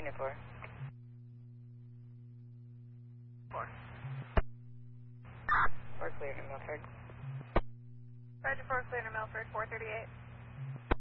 Unit 4. 4. 4 clear to Milford. Roger 4, clear to Milford, 438.